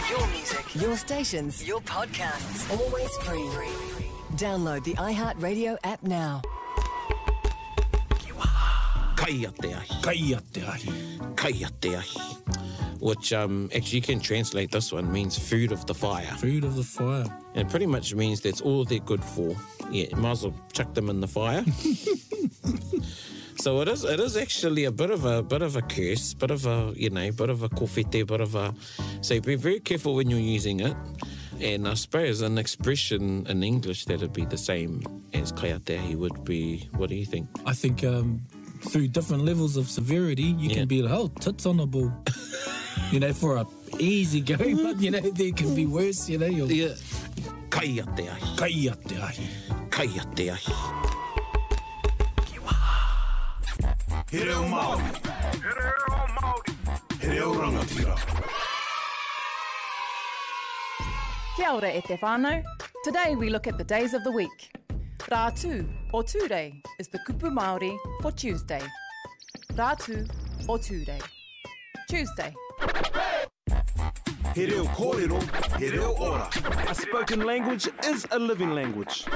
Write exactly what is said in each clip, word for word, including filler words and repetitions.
Your music, your stations, your podcasts, always free. Download the iHeartRadio app now. Kai te ahi. Kai te ahi. Kai te ahi. Which um, actually you can translate this one, means food of the fire. Food of the fire. And it pretty much means that's all they're good for. Yeah, you might as well chuck them in the fire. So it is it is actually a bit of a bit of a curse, bit of a, you know, bit of a kōwhete, bit of a... So be very careful when you're using it. And I suppose an expression in English that'd be the same as kai te ahi would be, what do you think? I think um, through different levels of severity, you Yeah. can be like, oh, tits on a ball. You know, for a easy go, but, you know, there can be worse, you know. You're... Yeah. Kai te ahi. Kai te ahi. Kai te ahi. He reo Māori. He reo Māori. He reo rangatira. Kia ora e te whānau. Today we look at the days of the week. Rātu, or Ture, is the kupu Māori for Tuesday. Rātu, or Ture. Tuesday. He reo kōrero. He reo ora. A spoken language is a living language.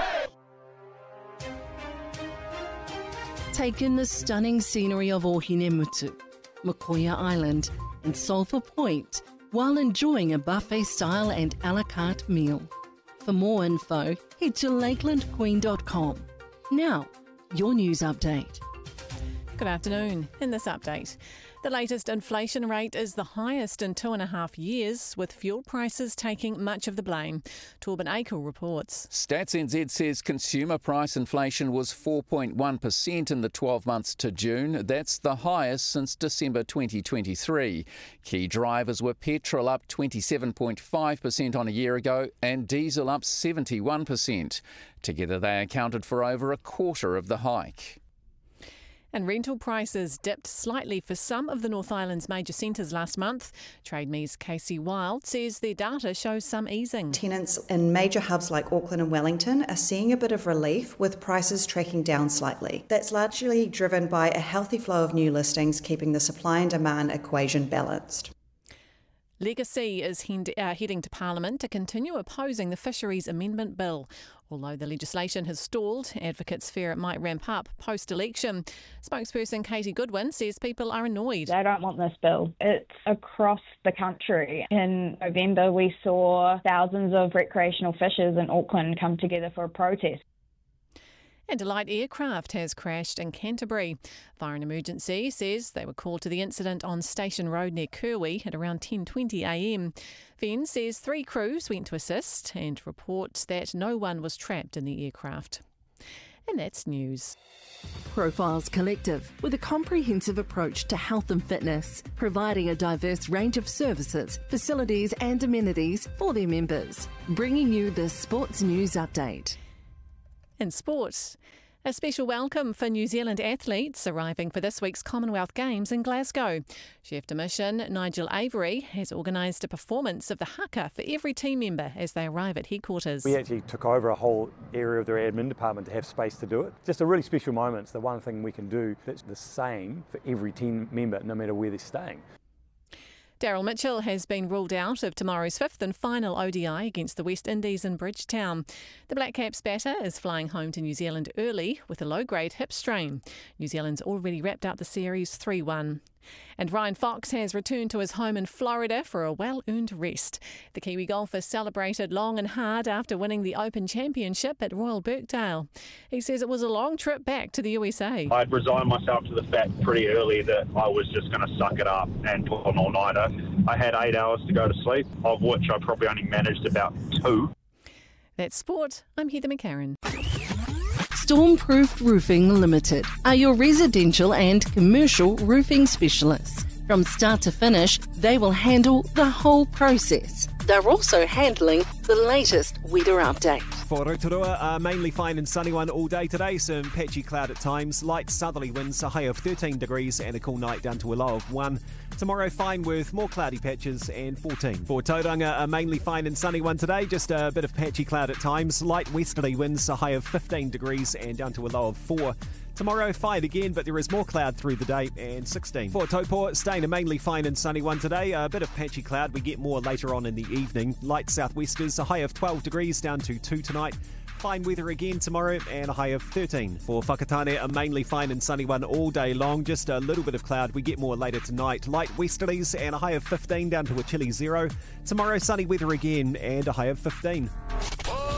Take in the stunning scenery of Ohinemutu, Makoia Island and Sulphur Point while enjoying a buffet-style and a la carte meal. For more info, head to lakeland queen dot com. Now, your news update. Good afternoon. In this update, the latest inflation rate is the highest in two and a half years, with fuel prices taking much of the blame. Torben Akel reports. Stats N Z says consumer price inflation was four point one percent in the twelve months to June. That's the highest since December twenty twenty-three. Key drivers were petrol up twenty-seven point five percent on a year ago and diesel up seventy-one percent. Together they accounted for over a quarter of the hike. And rental prices dipped slightly for some of the North Island's major centres last month. TradeMe's Casey Wild says their data shows some easing. Tenants in major hubs like Auckland and Wellington are seeing a bit of relief, with prices tracking down slightly. That's largely driven by a healthy flow of new listings, keeping the supply and demand equation balanced. Legacy is head, uh, heading to Parliament to continue opposing the Fisheries Amendment Bill. Although the legislation has stalled, advocates fear it might ramp up post-election. Spokesperson Katie Goodwin says people are annoyed. They don't want this bill. It's across the country. In November, we saw thousands of recreational fishers in Auckland come together for a protest. And a light aircraft has crashed in Canterbury. Fire and Emergency says they were called to the incident on Station Road near Kirwi at around ten twenty a m. Fen says three crews went to assist and reports that no one was trapped in the aircraft. And that's news. Profiles Collective, with a comprehensive approach to health and fitness, providing a diverse range of services, facilities and amenities for their members. Bringing you the Sports News Update. In sport, a special welcome for New Zealand athletes arriving for this week's Commonwealth Games in Glasgow. Chef de mission Nigel Avery has organised a performance of the haka for every team member as they arrive at headquarters. We actually took over a whole area of their admin department to have space to do it. Just a really special moment. It's the one thing we can do that's the same for every team member, no matter where they're staying. Daryl Mitchell has been ruled out of tomorrow's fifth and final O D I against the West Indies in Bridgetown. The Black Caps batter is flying home to New Zealand early with a low-grade hip strain. New Zealand's already wrapped up the series three one. And Ryan Fox has returned to his home in Florida for a well-earned rest. The Kiwi golfer celebrated long and hard after winning the Open Championship at Royal Birkdale. He says it was a long trip back to the U S A. I'd resigned myself to the fact pretty early that I was just going to suck it up and pull an all-nighter. I had eight hours to go to sleep, of which I probably only managed about two. That's sport. I'm Heather McCarran. Stormproof Roofing Limited are your residential and commercial roofing specialists. From start to finish, they will handle the whole process. They're also handling the latest weather update. For Rotorua, a mainly fine and sunny one all day today. Some patchy cloud at times. Light southerly winds, a high of thirteen degrees and a cool night down to a low of one. Tomorrow, fine with more cloudy patches and fourteen. For Tauranga, a mainly fine and sunny one today. Just a bit of patchy cloud at times. Light westerly winds, a high of fifteen degrees and down to a low of four. Tomorrow, fine again, but there is more cloud through the day and sixteen. For Taupo, staying a mainly fine and sunny one today. A bit of patchy cloud. We get more later on in the evening. Light southwesters, a high of twelve degrees down to two tonight. Fine weather again tomorrow and a high of thirteen. For Whakatane, a mainly fine and sunny one all day long. Just a little bit of cloud. We get more later tonight. Light westerlies and a high of fifteen down to a chilly zero. Tomorrow, sunny weather again and a high of fifteen.